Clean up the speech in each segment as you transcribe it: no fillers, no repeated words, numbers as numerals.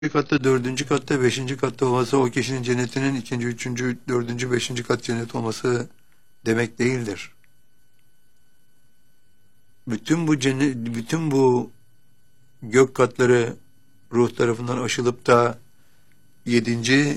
katta, dördüncü katta, beşinci katta olması o kişinin cennetinin ikinci, üçüncü, dördüncü, beşinci kat cennet olması demek değildir. Bütün bu gök katları ruh tarafından aşılıp da yedinci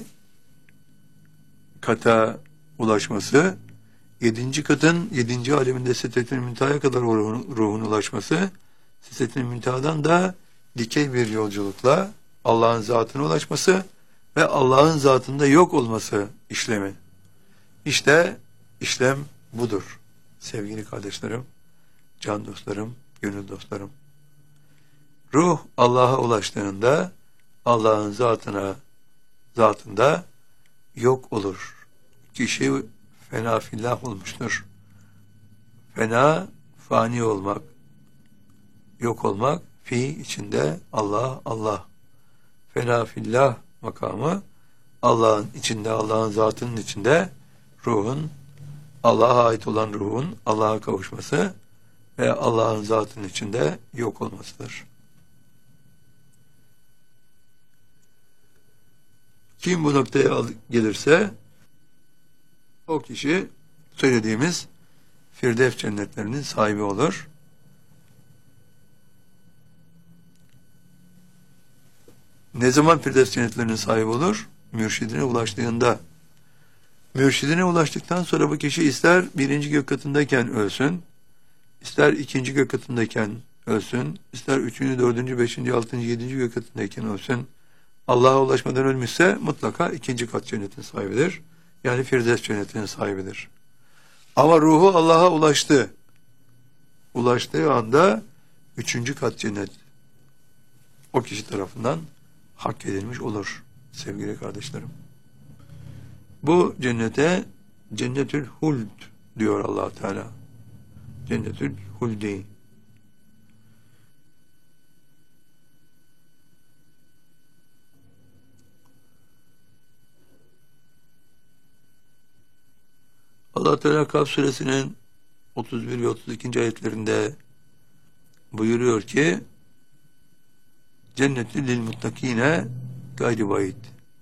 kata ulaşması, yedinci katın yedinci aleminde Sidret-i Münteha'ya kadar ruhun ulaşması, Sidret-i Münteha'dan da dikey bir yolculukla Allah'ın zatına ulaşması ve Allah'ın zatında yok olması işlemi. İşte işlem budur sevgili kardeşlerim, can dostlarım, gönül dostlarım. Ruh Allah'a ulaştığında Allah'ın zatında yok olur. Kişi fena fillah olmuştur. Fena, fani olmak, yok olmak, fi içinde Allah, Allah. Fena fillah makamı Allah'ın içinde, Allah'ın zatının içinde ruhun, Allah'a ait olan ruhun Allah'a kavuşması ve Allah'ın zatının içinde yok olmasıdır. Kim bu noktaya gelirse o kişi söylediğimiz Firdevs cennetlerinin sahibi olur. Ne zaman Firdevs cennetlerinin sahibi olur? Mürşidine ulaştığında. Mürşidine ulaştıktan sonra bu kişi ister birinci gök katındayken ölsün, ister ikinci gök katındayken ölsün, ister üçüncü, dördüncü, beşinci, altıncı, yedinci gök katındayken ölsün. Allah'a ulaşmadan ölmüşse mutlaka ikinci kat cennetin sahibidir. Yani Firdevs cennetinin sahibidir. Ama ruhu Allah'a ulaştı. Ulaştığı anda üçüncü kat cennet o kişi tarafından hak edilmiş olur sevgili kardeşlerim. Bu cennete Cennetül Huld diyor Allah Teala. Cennetül Huldi. Allah Teala Kaf suresinin 31 ve 32. ayetlerinde buyuruyor ki Cennetü lil muttakine gayri bayit.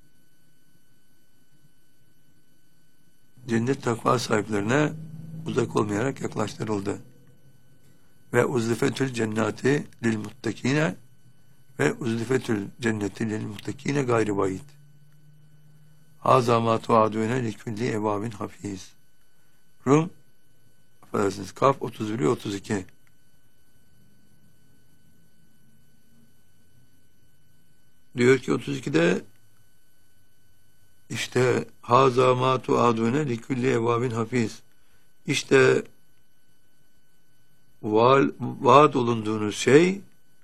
Cennet takva sahiplerine uzak olmayarak yaklaştırıldı. Ve uzlifetül cennati lil muttakine ve uzlifetül cenneti lil muttakine gayri bayit. Haza ma tuadune likulli evabin hafiz. Rum affedersiniz Kaf 31 ve 32. Diyor ki 32'de işte haza ma tuadune likulli evabin hafiz. İşte vaat olunduğunuz şey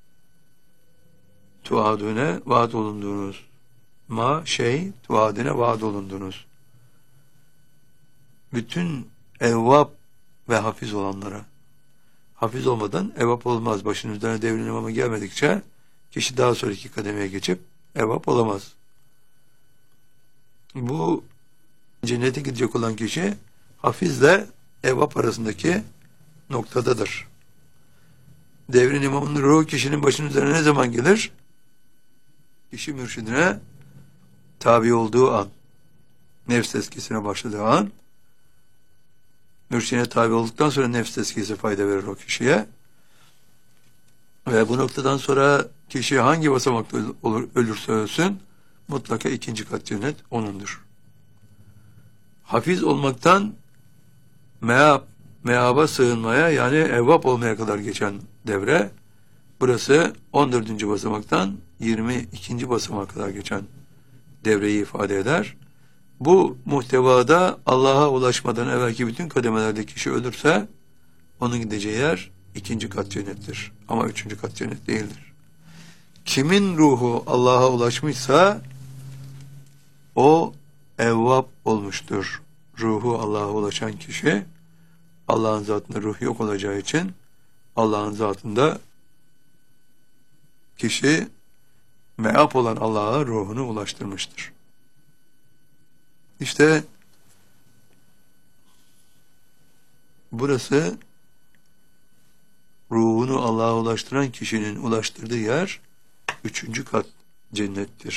tuadune vaat olunduğunuz tuadune vaat olunduğunuz bütün evvab ve hafiz olanlara. Hafiz olmadan evvab olmaz. Başının üzerine devrin imamı gelmedikçe kişi daha sonraki kademeye geçip evvab olamaz. Bu cennete gidecek olan kişi hafizle evvab arasındaki noktadadır. Devrin imamının ruhu kişinin başının üzerine ne zaman gelir? Kişi mürşidine tabi olduğu an, nefs tezkiyesine başladığı an, mürşidine tabi olduktan sonra nefs tezkiyesi fayda verir o kişiye. Ve bu noktadan sonra kişi hangi basamakta ölürse ölsün, mutlaka ikinci kat cennet onundur. Hafiz olmaktan meaba sığınmaya yani evvab olmaya kadar geçen devre, burası 14. basamaktan 22. basamağa kadar geçen devreyi ifade eder. Bu muhtevada Allah'a ulaşmadan evvelki bütün kademelerde kişi ölürse onun gideceği yer ikinci kat cennettir. Ama üçüncü kat cennet değildir. Kimin ruhu Allah'a ulaşmışsa o evvab olmuştur. Ruhu Allah'a ulaşan kişi Allah'ın zatında ruh yok olacağı için Allah'ın zatında kişi meap olan Allah'a ruhunu ulaştırmıştır. İşte burası ruhunu Allah'a ulaştıran kişinin ulaştırdığı yer üçüncü kat cennettir.